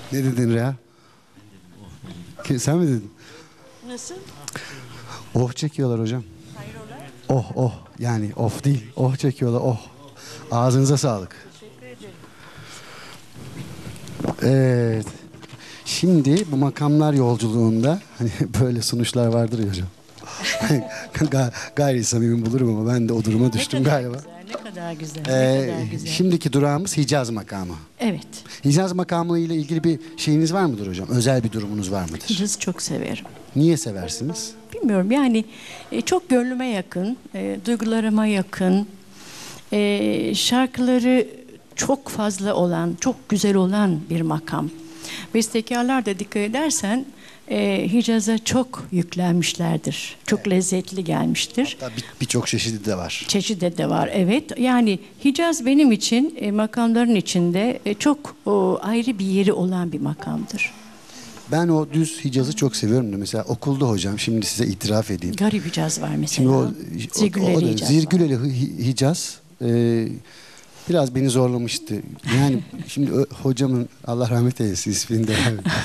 Ne dedin Reha? Sen mi dedin? Nasıl? Oh çekiyorlar hocam. Hayrola? Oh oh. Yani of değil. Oh çekiyorlar. Oh. Ağzınıza sağlık. Teşekkür ederim. Evet. Şimdi bu makamlar yolculuğunda hani böyle sunuşlar vardır ya hocam. Gayri samimi bulurum ama ben de o duruma düştüm galiba. Ne kadar güzel, ne kadar güzel. Şimdiki durağımız Hicaz makamı. Evet, Hicaz makamı ile ilgili bir şeyiniz var mıdır hocam? Özel bir durumunuz var mıdır? Hicaz'ı çok severim. Niye seversiniz? Bilmiyorum yani çok gönlüme yakın, duygularıma yakın, şarkıları çok fazla olan, çok güzel olan bir makam. Bestekarlar da dikkat edersen Hicaz'a çok yüklenmişlerdir. Çok lezzetli gelmiştir. Hatta birçok çeşidi de var. Çeşidi de var, evet. Yani Hicaz benim için makamların içinde çok ayrı bir yeri olan bir makamdır. Ben o düz Hicaz'ı çok seviyorum da mesela okulda hocam şimdi size itiraf edeyim. Garip Hicaz var mesela. Şimdi o Zirgüleli da Hicaz Zirgüleli Hicaz biraz beni zorlamıştı. Yani şimdi hocamın Allah rahmet eylesin ismini de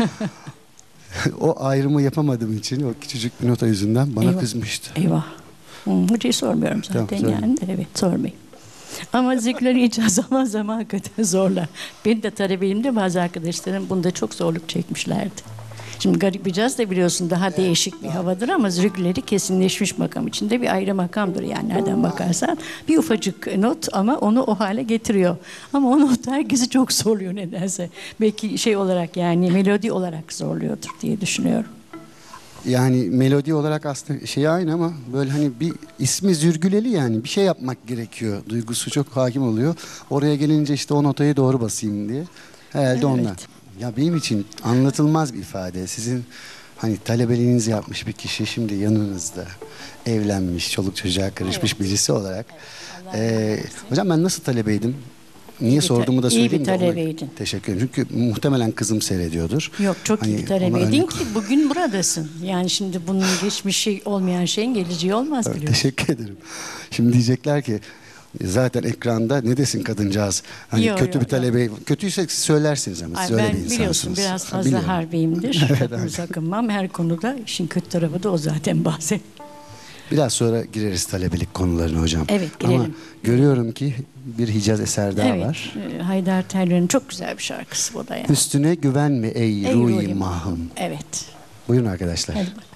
o ayrımı yapamadığım için o küçücük bir nota yüzünden bana Eyvah. kızmıştı. Eyvah. Hocayı sormuyorum zaten Tamam, yani. Evet, sormayın. Ama Zirgüleli Hicaz zaman zaman hakikaten zorlar. Benim de talebelerimde bazı arkadaşlarım bunda çok zorluk çekmişlerdi. Şimdi Garip Hicaz da biliyorsun daha değişik bir havadır ama Zirgüleli kesinleşmiş makam içinde bir ayrı makamdır yani nereden bakarsan. Bir ufacık not ama onu o hale getiriyor. Ama o not herkesi çok zorluyor nedense. Belki şey olarak yani melodi olarak zorluyordur diye düşünüyorum. Yani melodi olarak aslında şey aynı ama böyle hani bir ismi Zürgüleli yani bir şey yapmak gerekiyor. Duygusu çok hakim oluyor. Oraya gelince işte o notayı doğru basayım diye. Herhalde Evet. ondan. Ya benim için anlatılmaz bir ifade. Sizin hani talebeliğinizi yapmış bir kişi şimdi yanınızda evlenmiş, çoluk çocuğa karışmış birisi olarak. Hocam ben nasıl talebeydim? Niye sorduğumu da iyi söyleyeyim bir de ona talebeydin. teşekkür ederim. Çünkü muhtemelen kızım seyrediyordur. Yok çok Hani iyi bir ona talebeydin örnek- ki bugün buradasın. Yani şimdi bunun geçmişi olmayan şeyin geleceği olmaz Evet, biliyorsun. teşekkür ederim. Şimdi diyecekler ki zaten ekranda ne desin kadıncağız? Hani Yok, kötü yok, bir talebe, kötüyse siz söylersiniz ama Ay, siz öyle bir ben insansınız. biliyorsun biraz Ha, fazla biliyorum. harbiyimdir. Evet, Lafımı evet. sakınmam her konuda. İşin kötü tarafı da o zaten bazen. Biraz sonra gireriz talebelik konularına hocam. Evet, girelim. Ama görüyorum ki bir Hicaz eser daha Evet, var. Haydar Terler'in çok güzel bir şarkısı bu da yani. Üstüne güvenme ey Ey ruhi ruhim. mahım. Evet. Buyurun arkadaşlar. Hadi bak.